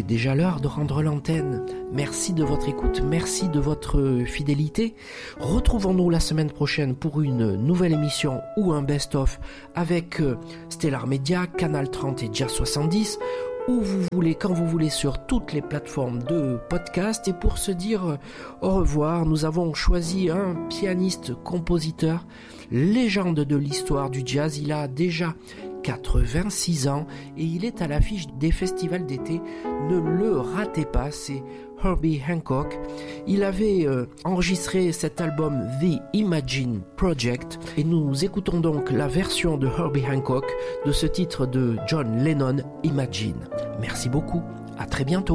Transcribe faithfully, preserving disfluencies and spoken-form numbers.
est déjà l'heure de rendre l'antenne. Merci de votre écoute, merci de votre fidélité. Retrouvons-nous la semaine prochaine pour une nouvelle émission ou un best-of avec Stellar Media, Canal trente et Jazz soixante-dix, où vous voulez, quand vous voulez, sur toutes les plateformes de podcast. Et pour se dire au revoir, nous avons choisi un pianiste, compositeur, légende de l'histoire du jazz. Il a déjà quatre-vingt-six ans et il est à l'affiche des festivals d'été. Ne le ratez pas, c'est Herbie Hancock. Il avait euh, enregistré cet album The Imagine Project et nous écoutons donc la version de Herbie Hancock de ce titre de John Lennon, Imagine. Merci beaucoup, à très bientôt.